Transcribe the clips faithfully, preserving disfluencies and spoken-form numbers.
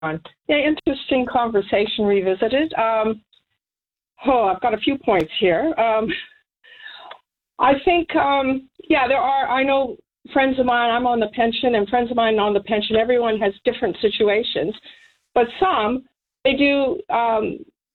Yeah, interesting conversation revisited. Um, oh, I've got a few points here. Um, I think, um, yeah, there are, I know friends of mine, I'm on the pension, and friends of mine on the pension, everyone has different situations, but some, they do, um,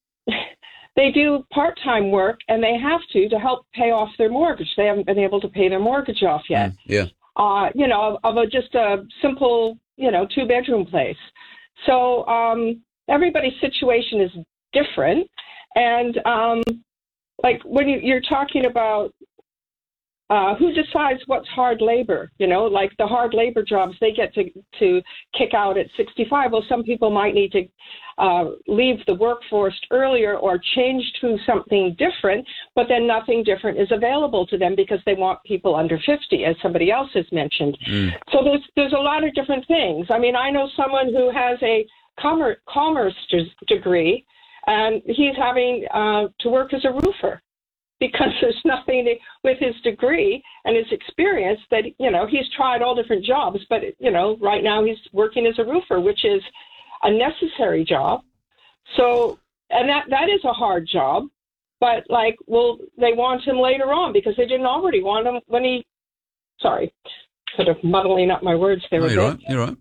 they do part-time work, and they have to, to help pay off their mortgage. They haven't been able to pay their mortgage off yet. Mm, yeah. Uh, you know, of a, just a simple, you know, two-bedroom place. So um, everybody's situation is different. And, um, like, when you, you're talking about uh, who decides what's hard labor, you know, like the hard labor jobs, they get to, to kick out at sixty-five. Well, some people might need to uh, leave the workforce earlier or change to something different, but then nothing different is available to them because they want people under fifty, as somebody else has mentioned. Mm. So there's, there's a lot of different things. I mean, I know someone who has a commerce, commerce degree, and he's having uh, to work as a roofer, because there's nothing with his degree and his experience that, you know, he's tried all different jobs, but, you know, right now he's working as a roofer, which is a necessary job. So, and that, that is a hard job, but like, well, they want him later on because they didn't already want him when he, sorry, sort of muddling up my words there no, a you're bit. right, you're right.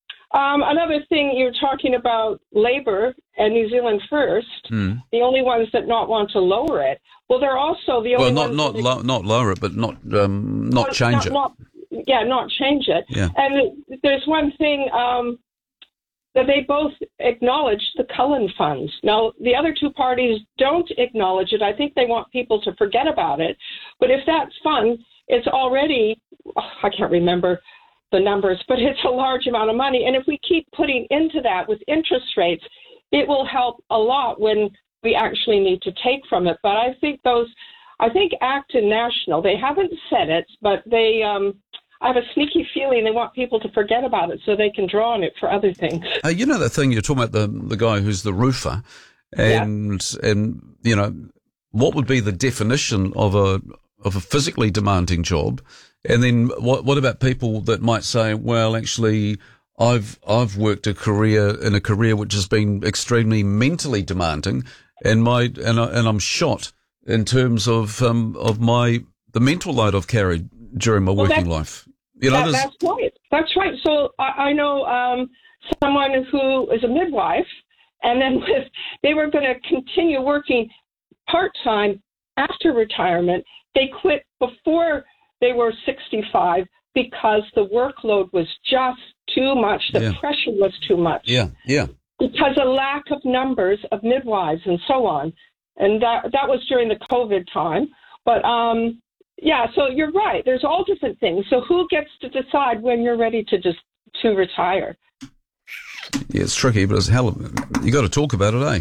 Um, another thing, you're talking about labor and New Zealand First, hmm. the only ones that not want to lower it. Well, they're also the only well, not ones not that lo- not lower it, but not um, not well, change not, it. Not, yeah, not change it. Yeah. And there's one thing um, that they both acknowledge, the Cullen funds. Now, the other two parties don't acknowledge it. I think they want people to forget about it. But if that's fund, it's already, oh, I can't remember the numbers, but it's a large amount of money. And if we keep putting into that with interest rates, it will help a lot when we actually need to take from it. But I think those, I think Acton National, they haven't said it, but they, um, I have a sneaky feeling they want people to forget about it so they can draw on it for other things. Uh, you know that thing you're talking about, the the guy who's the roofer, and yeah. and you know, what would be the definition of a of a physically demanding job? And then what what about people that might say, well, actually, I've I've worked a career in a career which has been extremely mentally demanding, and my and I, and I'm shot in terms of um of my the mental load I've carried during my well, working life. You know, that, that's right. That's right. So I, I know um, someone who is a midwife, and then with, they were going to continue working part time after retirement. They quit before they were sixty-five because the workload was just too much. The yeah. pressure was too much. Yeah, yeah. Because of lack of numbers of midwives and so on. And that that was during the COVID time. But, um, yeah, so you're right. There's all different things. So who gets to decide when you're ready to just to retire? Yeah, it's tricky, but it's hell. You got to talk about it, eh?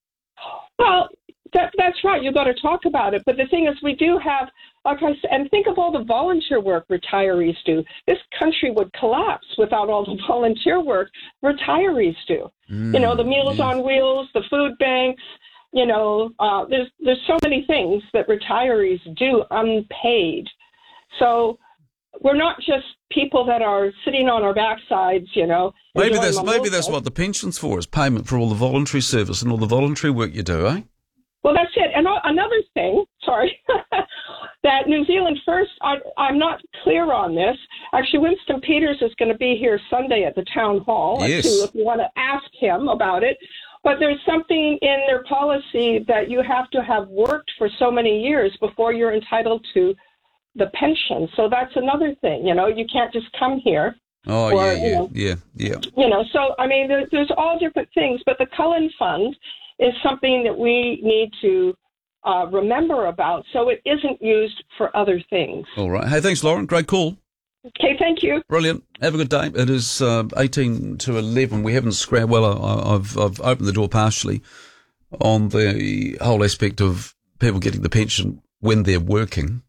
Well, that, that's right. You've got to talk about it. But the thing is, we do have, like I said, and think of all the volunteer work retirees do. This country would collapse without all the volunteer work retirees do. Mm, you know, the Meals yeah. on Wheels, the food banks. You know, uh, there's there's so many things that retirees do unpaid. So we're not just people that are sitting on our backsides, you know. Maybe that's maybe that's what the pension's for, is payment for all the voluntary service and all the voluntary work you do, eh? Well, that's it. And another thing, sorry, that New Zealand First, I, I'm not clear on this. Actually, Winston Peters is going to be here Sunday at the town hall, yes. too, if you want to ask him about it. But there's something in their policy that you have to have worked for so many years before you're entitled to the pension. So that's another thing, you know, you can't just come here. Oh, or, yeah, yeah, you know, yeah, yeah. You know, so, I mean, there, there's all different things, but the Cullen Fund is something that we need to uh, remember about so it isn't used for other things. All right. Hey, thanks, Lauren. Great call. Okay, thank you. Brilliant. Have a good day. It is uh, eighteen to eleven. We haven't scrapped. Well, I, I've I've opened the door partially on the whole aspect of people getting the pension when they're working.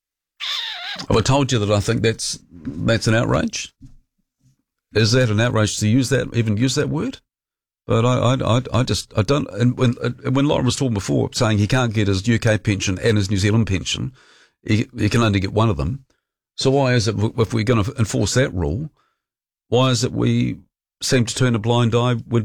Have I told you that I think that's that's an outrage? Is that an outrage to use that, even use that word? But I, I, I just, I don't, and when, when Lauren was talking before, saying he can't get his U K pension and his New Zealand pension, he, he can only get one of them. So why is it, if we're going to enforce that rule, why is it we seem to turn a blind eye would